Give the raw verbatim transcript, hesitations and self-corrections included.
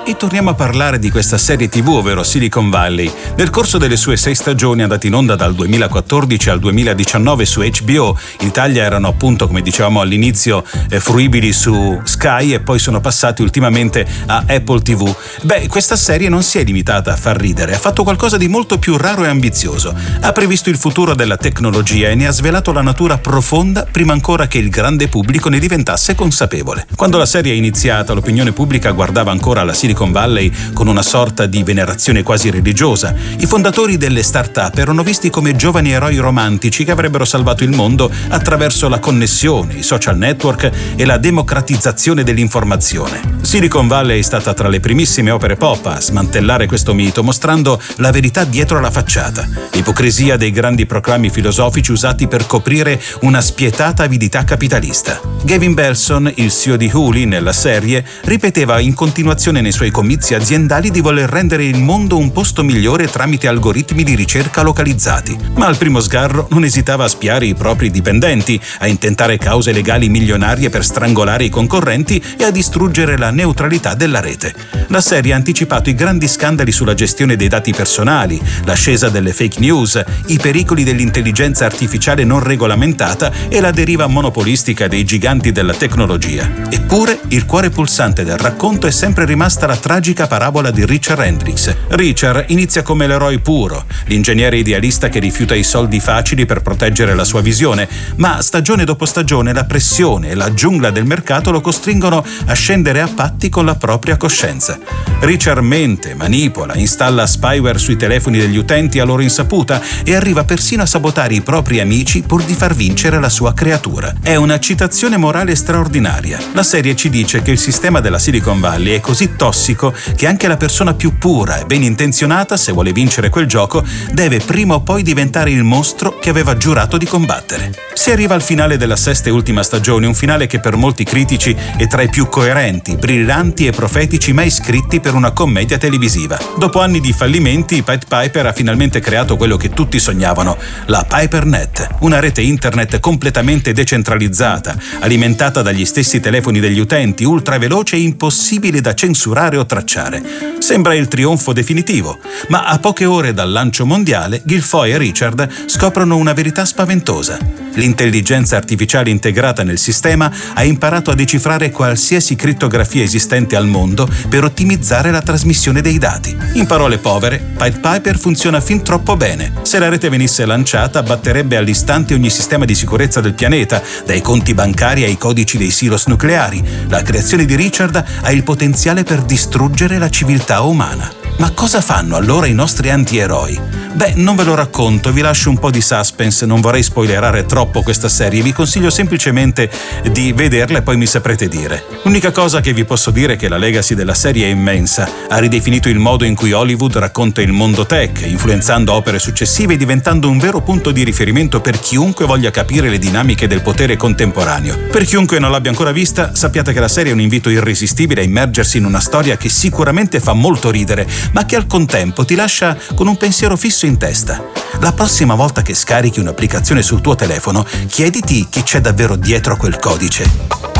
E torniamo a parlare di questa serie tivù, ovvero Silicon Valley. Nel corso delle sue sei stagioni, andate in onda dal duemilaquattordici al duemiladiciannove su H B O, in Italia erano appunto, come dicevamo all'inizio, eh, fruibili su Sky e poi sono passati ultimamente a Apple tivù. Beh, questa serie non si è limitata a far ridere, ha fatto qualcosa di molto più raro e ambizioso. Ha previsto il futuro della tecnologia e ne ha svelato la natura profonda prima ancora che il grande pubblico ne diventasse consapevole. Quando la serie è iniziata, l'opinione pubblica guardava ancora la Silicon Valley con una sorta di venerazione quasi religiosa. I fondatori delle start-up erano visti come giovani eroi romantici che avrebbero salvato il mondo attraverso la connessione, i social network e la democratizzazione dell'informazione. Silicon Valley è stata tra le primissime opere pop a smantellare questo mito, mostrando la verità dietro la facciata, l'ipocrisia dei grandi proclami filosofici usati per coprire una spietata avidità capitalista. Gavin Belson, il C E O di Hulu nella serie, ripeteva in continuazione nei suoi comizi aziendali di voler rendere il mondo un posto migliore tramite algoritmi di ricerca localizzati, ma al primo sgarro non esitava a spiare i propri dipendenti, a intentare cause legali milionarie per strangolare i concorrenti e a distruggere la neutralità della rete. La serie ha anticipato i grandi scandali sulla gestione dei dati personali, l'ascesa delle fake news, i pericoli dell'intelligenza artificiale non regolamentata e la deriva monopolistica dei giganti della tecnologia. Eppure, il cuore pulsante del racconto è sempre rimasta la tragica parabola di Richard Hendricks. Richard inizia come l'eroe puro, l'ingegnere idealista che rifiuta i soldi facili per proteggere la sua visione, ma stagione dopo stagione la pressione e la giungla del mercato lo costringono a scendere a patti con la propria coscienza. Richard mente, manipola, installa spyware sui telefoni degli utenti a loro insaputa e arriva persino a sabotare i propri amici pur di far vincere la sua creatura. È una citazione morale straordinaria. La serie ci dice che il sistema della Silicon Valley è così tossico che anche la persona più pura e ben intenzionata, se vuole vincere quel gioco, deve prima o poi diventare il mostro che aveva giurato di combattere. Si arriva al finale della sesta e ultima stagione, un finale che per molti critici è tra i più coerenti, brillanti e profetici mai scritti per una commedia televisiva. Dopo anni di fallimenti, Pied Piper ha finalmente creato quello che tutti sognavano, la PiperNet, una rete internet completamente decentralizzata, alimentata dagli stessi telefoni degli utenti, ultraveloce e impossibile da censurare o tracciare. Sembra il trionfo definitivo, ma a poche ore dal lancio mondiale, Guilfoyle e Richard scoprono una verità spaventosa. L'intelligenza artificiale integrata nel sistema ha imparato a decifrare qualsiasi crittografia esistente al mondo per ottimizzare la trasmissione dei dati. In parole povere, Pied Piper funziona fin troppo bene. Se la rete venisse lanciata, abbatterebbe all'istante ogni sistema di sicurezza del pianeta, dai conti bancari ai codici dei silos nucleari. La creazione di Richard ha il potenziale per distruggere la civiltà umana. Ma cosa fanno allora i nostri antieroi? Beh, non ve lo racconto, vi lascio un po' di suspense, non vorrei spoilerare troppo questa serie, vi consiglio semplicemente di vederla e poi mi saprete dire. L'unica cosa che vi posso dire è che la legacy della serie è immensa, ha ridefinito il modo in cui Hollywood racconta il mondo tech, influenzando opere successive e diventando un vero punto di riferimento per chiunque voglia capire le dinamiche del potere contemporaneo. Per chiunque non l'abbia ancora vista, sappiate che la serie è un invito irresistibile a immergersi in una storia che sicuramente fa molto ridere, ma che al contempo ti lascia con un pensiero fisso in testa. La prossima volta che scarichi un'applicazione sul tuo telefono, chiediti chi c'è davvero dietro quel codice.